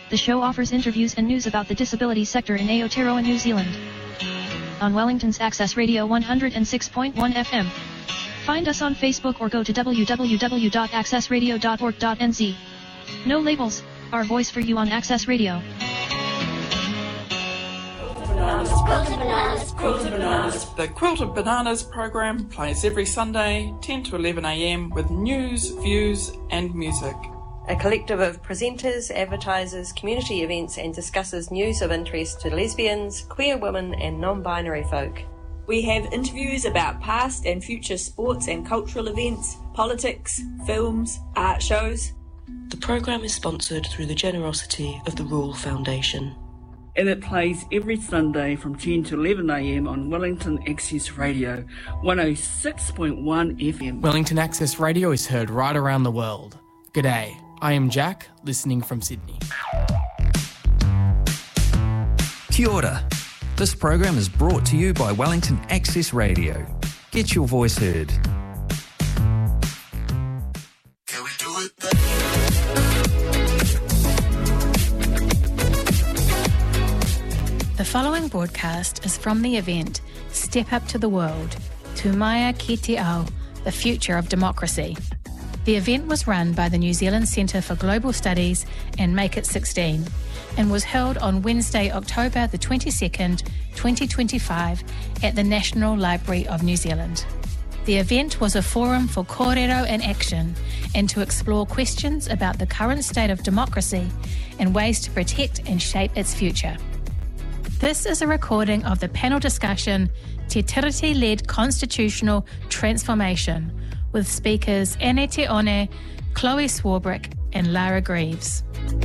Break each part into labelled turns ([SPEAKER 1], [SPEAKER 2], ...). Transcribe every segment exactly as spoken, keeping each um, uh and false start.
[SPEAKER 1] The show offers interviews and news about the disability sector in Aotearoa, New Zealand. On Wellington's Access Radio one oh six point one F M. Find us on Facebook or go to w w w dot access radio dot org dot n z. No labels, our voice for you on Access Radio.
[SPEAKER 2] Quilted Bananas, Quilted Bananas.
[SPEAKER 3] The Quilted Bananas program plays every Sunday, ten to eleven a m with news, views and music.
[SPEAKER 4] A collective of presenters, advertisers, community events and discusses news of interest to lesbians, queer women and non-binary folk.
[SPEAKER 5] We have interviews about past and future sports and cultural events, politics, films, art shows.
[SPEAKER 6] The programme is sponsored through the generosity of the Rule Foundation.
[SPEAKER 7] And it plays every Sunday from ten to eleven a m on Wellington Access Radio, one oh six point one F M.
[SPEAKER 8] Wellington Access Radio is heard right around the world. G'day, I am Jack, listening from Sydney.
[SPEAKER 9] Kia ora. This program is brought to you by Wellington Access Radio. Get your voice heard.
[SPEAKER 2] Can we do it?
[SPEAKER 10] The following broadcast is from the event Step Up to the World, Tūmaia Ki Te Ao, the Future of Democracy. The event was run by the New Zealand Centre for Global Studies and Make It sixteen and was held on Wednesday, October the twenty-second, twenty twenty-five at the National Library of New Zealand. The event was a forum for kōrero and action and to explore questions about the current state of democracy and ways to protect and shape its future. This is a recording of the panel discussion Te Tiriti-led Constitutional Transformation with speakers Ane Te One, Chloe Swarbrick and Lara Greaves.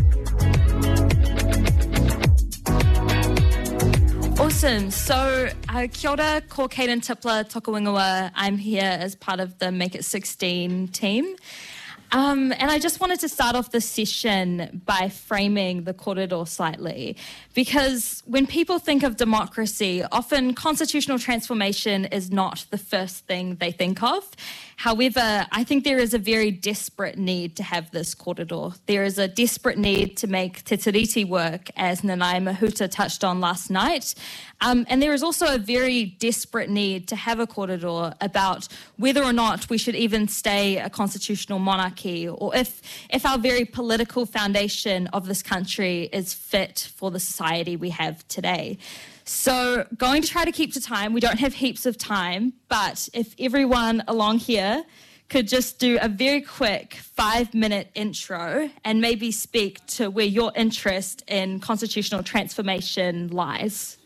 [SPEAKER 11] Awesome. So, uh, kia ora, ko Kaden Tipler, toka wingawa. I'm here as part of the Make It sixteen team. Um, and I just wanted to start off this session by framing the kōrero slightly, because when people think of democracy, often constitutional transformation is not the first thing they think of. However, I think there is a very desperate need to have this kōrero. There is a desperate need to make Te Tiriti work, as Nanaia Mahuta touched on last night. Um, and there is also a very desperate need to have a kōrero about whether or not we should even stay a constitutional monarchy, or if, if our very political foundation of this country is fit for the society we have today. So going to try to keep to time. We don't have heaps of time, but if everyone along here could just do a very quick five-minute intro and maybe speak to where your interest in constitutional transformation lies.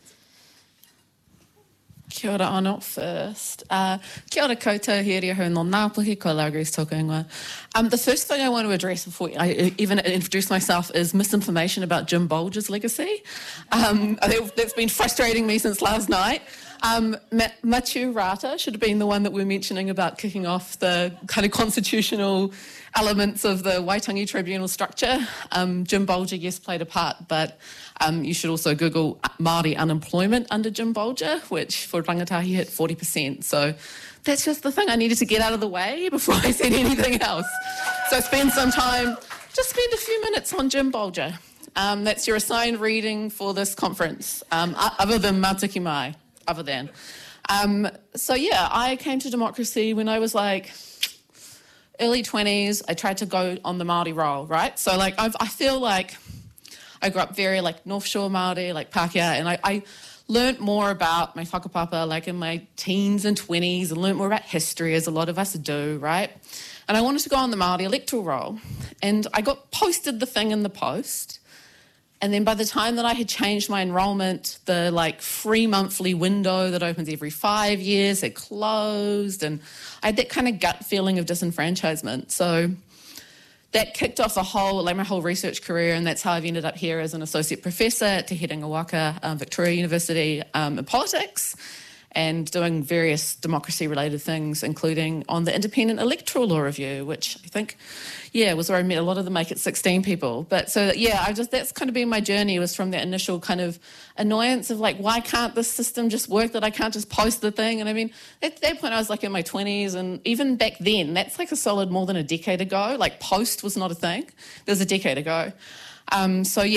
[SPEAKER 12] Kia ora anō first. Uh, kia ora koutou, he rea hou no Ngāpuhi, ko Lara Greaves tōku ingoa. Um, the first thing I want to address before I even introduce myself is misinformation about Jim Bolger's legacy. Um, I think that's been frustrating me since last night. Um, Matiu Rata should have been the one that we're mentioning about kicking off the kind of constitutional elements of the Waitangi Tribunal structure. Um, Jim Bolger, yes, played a part, but um, you should also Google Māori unemployment under Jim Bolger, which for rangatahi hit forty percent. So that's just the thing I needed to get out of the way before I said anything else. So spend some time, just spend a few minutes on Jim Bolger. Um, that's your assigned reading for this conference, um, other than Mātiki Mai. Other than. Um, so, yeah, I came to democracy when I was, like, early twenties. I tried to go on the Māori roll, right? So, like, I've, I feel like I grew up very, like, North Shore Māori, like, Pākehā, and I, I learnt more about my whakapapa, like, in my teens and twenties, and learnt more about history, as a lot of us do, right? And I wanted to go on the Māori electoral roll. And I got posted the thing in the post. And then by the time that I had changed my enrolment, the like free monthly window that opens every five years had closed, and I had that kind of gut feeling of disenfranchisement. So that kicked off a whole, like my whole research career, and that's how I've ended up here as an associate professor at Te Herenga Waka, um, Victoria University um, in politics, and doing various democracy-related things, including on the Independent Electoral Law Review, which I think, yeah, was where I met a lot of the Make It sixteen people. But so, yeah, I just that's kind of been my journey, was from that initial kind of annoyance of like, why can't this system just work, that I can't just post the thing? And I mean, at that point I was like in my twenties, and even back then, that's like a solid more than a decade ago. Like post was not a thing. There was a decade ago. Um, so, yeah.